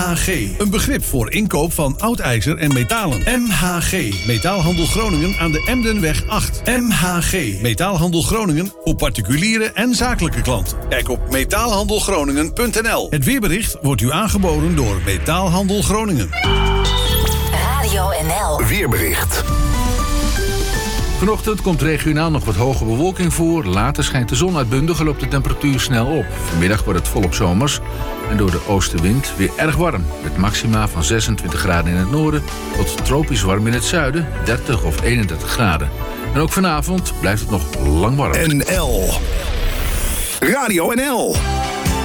MHG, een begrip voor inkoop van oud ijzer en metalen. MHG, Metaalhandel Groningen aan de Emdenweg 8. MHG, Metaalhandel Groningen voor particuliere en zakelijke klanten. Kijk op metaalhandelgroningen.nl. Het weerbericht wordt u aangeboden door Metaalhandel Groningen. Radio NL. Weerbericht. Vanochtend komt regionaal nog wat hoge bewolking voor. Later schijnt de zon uitbundig en loopt de temperatuur snel op. Vanmiddag wordt het volop zomers en door de oostenwind weer erg warm. Met maxima van 26 graden in het noorden tot tropisch warm in het zuiden, 30 of 31 graden. En ook vanavond blijft het nog lang warm. NL. Radio NL.